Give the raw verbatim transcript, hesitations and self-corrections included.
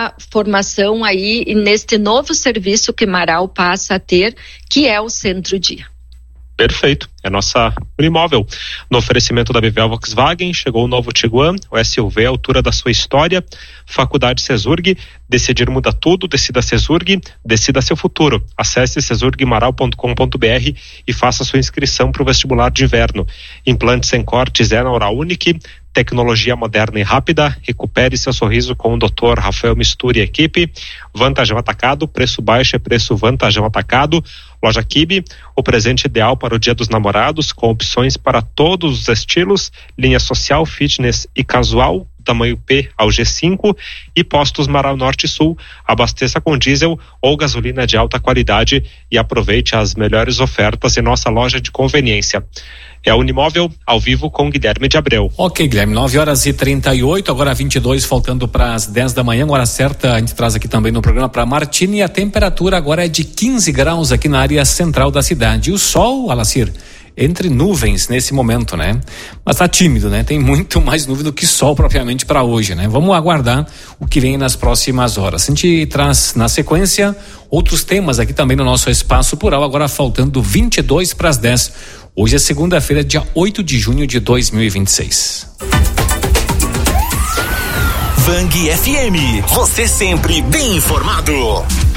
formação aí neste novo serviço que Marau passa a ter, que é o Centro-Dia. Perfeito, é nossa Unimóvel. No oferecimento da Bivel Volkswagen, chegou o novo Tiguan, o S U V à altura da sua história. Faculdade Cesurg, decidir muda tudo, decida Cesurg, decida seu futuro. Acesse cesurg maral ponto com ponto b r e faça sua inscrição para o vestibular de inverno. Implantes sem cortes é na Oral Unique. Tecnologia moderna e rápida, recupere seu sorriso com o doutor Rafael Mistura e equipe. Vantajão Atacado, preço baixo é preço Vantajão Atacado. Loja Kibe, o presente ideal para o Dia dos Namorados, com opções para todos os estilos, linha social, fitness e casual, tamanho P ao G cinco. E Postos Marau Norte e Sul, abasteça com diesel ou gasolina de alta qualidade e aproveite as melhores ofertas em nossa loja de conveniência. É a Unimóvel, ao vivo com Guilherme de Abreu. Ok, Guilherme, nove horas e trinta e oito, agora vinte e dois, faltando para as dez da manhã, hora certa, a gente traz aqui também no programa para Martina, e a temperatura agora é de quinze graus aqui na área central da cidade. E o sol, Alacir, entre nuvens nesse momento, né? Mas tá tímido, né? Tem muito mais nuvem do que sol propriamente para hoje, né? Vamos aguardar o que vem nas próximas horas. A gente traz na sequência outros temas aqui também no nosso Espaço Plural, agora faltando vinte e dois para as dez. Hoje é segunda-feira, dia oito de junho de dois mil e vinte e seis. Vang F M, você sempre bem informado.